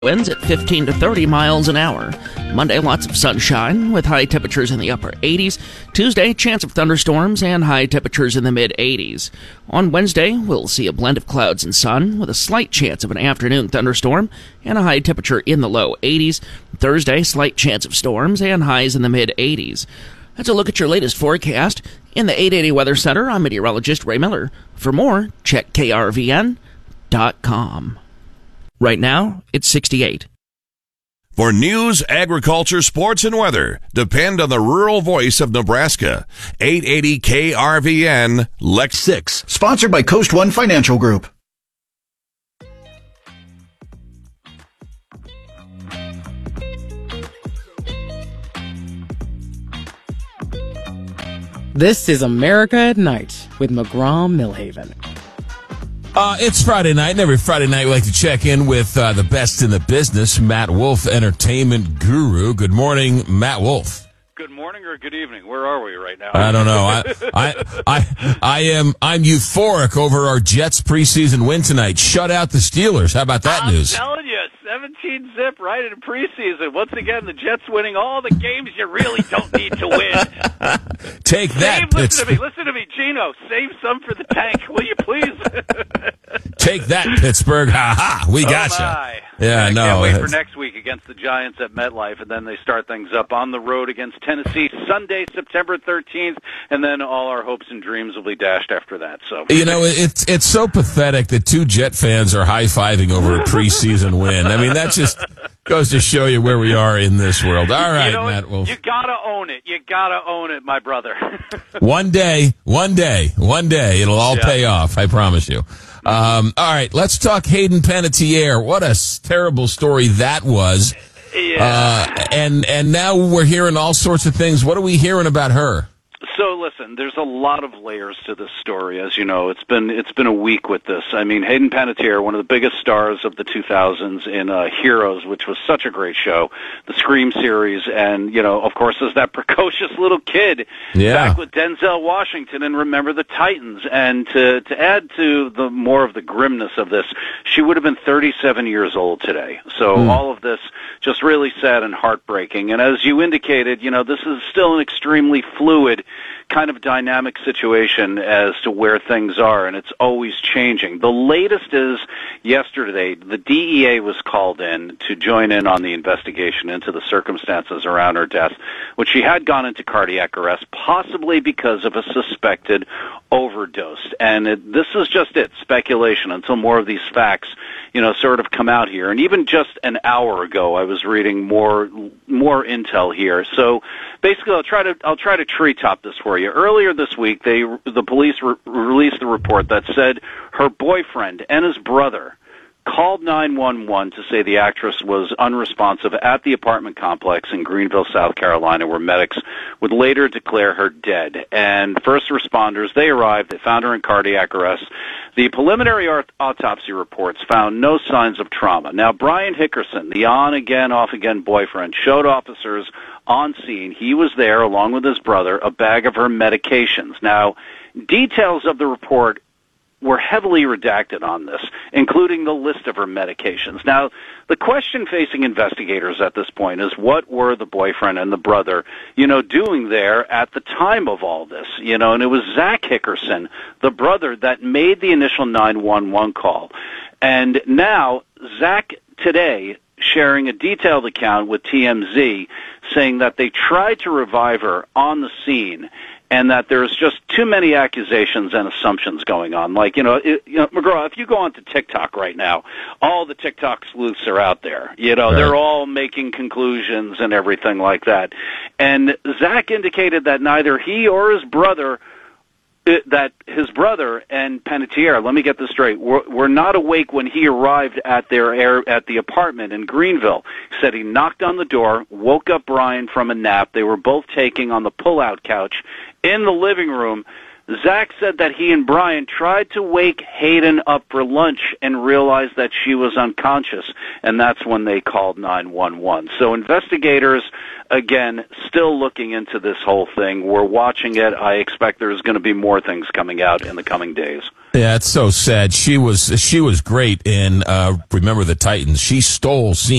Winds at 15 to 30 miles an hour. Monday, lots of sunshine with high temperatures in the upper 80s. Tuesday, chance of thunderstorms and high temperatures in the mid 80s. On Wednesday, we'll see a blend of clouds and sun with a slight chance of an afternoon thunderstorm and a high temperature in the low 80s. Thursday, slight chance of storms and highs in the mid 80s. That's a look at your latest forecast. In the 880 Weather Center, I'm meteorologist Ray Miller. For more, check krvn.com. Right now, it's 68. For news, agriculture, sports, and weather, depend on the rural voice of Nebraska. 880 KRVN, Lex 6. Sponsored by Coast One Financial Group. This is America at Night with McGraw-Millhaven. It's Friday night, and every Friday night we like to check in with the best in the business, Matt Wolf, entertainment guru. Good morning, Matt Wolf. Good morning or good evening. Where are we right now? I don't know. I'm euphoric over our Jets preseason win tonight. Shut out the Steelers. How about that news? I'm telling you, 17 zip right in preseason. Once again, the Jets winning all the games you really don't need to win. Take that, Pittsburgh. Listen to me, Gino. Save some for the tank, will you please? Take that, Pittsburgh. Ha-ha. We gotcha. Yeah, I no. Can't wait for next week against the Giants at MetLife, and then they start things up on the road against Tennessee Sunday, September 13th, and then all our hopes and dreams will be dashed after that. So you know, it's so pathetic that two Jet fans are high-fiving over a preseason win. I mean, that just goes to show you where we are in this world. All right, Matt Wolf. You gotta own it. You gotta own it, my brother. One day, it'll all pay off. I promise you. All right, let's talk Hayden Panettiere. What a terrible story that was. Yeah. And now we're hearing all sorts of things. What are we hearing about her? So listen, there's a lot of layers to this story, as you know. It's been a week with this. I mean, Hayden Panettiere, one of the biggest stars of the 2000s in Heroes, which was such a great show, the Scream series, and of course, as that precocious little kid back with Denzel Washington and Remember the Titans. And to add to the more of the grimness of this, she would have been 37 years old today. So all of this just really sad and heartbreaking. And as you indicated, this is still an extremely fluid kind of dynamic situation as to where things are, and it's always changing. The latest is yesterday, the DEA was called in to join in on the investigation into the circumstances around her death, which she had gone into cardiac arrest, possibly because of a suspected overdose. And this is just speculation until more of these facts, sort of come out here. And even just an hour ago, I was reading more intel here. So basically, I'll try to treetop this for you. Earlier this week, the police released the report that said her boyfriend and his brother called 911 to say the actress was unresponsive at the apartment complex in Greenville, South Carolina, where medics would later declare her dead. And first responders, they arrived. They found her in cardiac arrest. The preliminary autopsy reports found no signs of trauma. Now, Brian Hickerson, the on-again, off-again boyfriend, showed officers on scene. He was there, along with his brother, a bag of her medications. Now, details of the report were heavily redacted on this, including the list of her medications. Now, the question facing investigators at this point is, what were the boyfriend and the brother, doing there at the time of all this? And it was Zach Hickerson, the brother, that made the initial 911 call. And now, Zach today sharing a detailed account with TMZ saying that they tried to revive her on the scene, and that there's just too many accusations and assumptions going on. Like, McGraw, if you go onto TikTok right now, all the TikTok sleuths are out there. They're all making conclusions and everything like that. And Zach indicated that neither he or his brother, that his brother and Panettiere, let me get this straight, were not awake when he arrived at the apartment in Greenville. He said he knocked on the door, woke up Brian from a nap. They were both taking on the pull-out couch in the living room. Zach said that he and Brian tried to wake Hayden up for lunch and realized that she was unconscious, and that's when they called 911. So investigators, again, still looking into this whole thing. We're watching it. I expect there's going to be more things coming out in the coming days. Yeah, it's so sad. She was great in Remember the Titans. She stole scenes.